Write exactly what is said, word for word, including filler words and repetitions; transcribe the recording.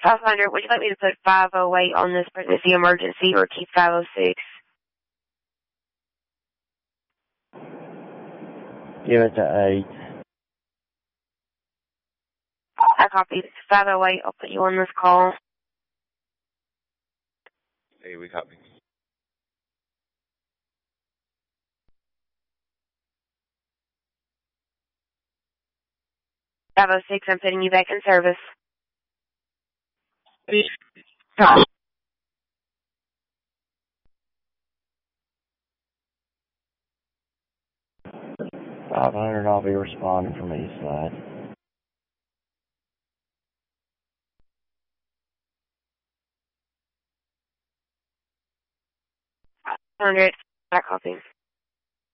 five hundred, would you like me to put five oh eight on this pregnancy emergency or keep five oh six? Give it to eight. I copy five oh eight. I'll put you on this call. Hey, we copy. five oh six, I'm putting you back in service. five hundred, I'll be responding from east side. five hundred, I copy.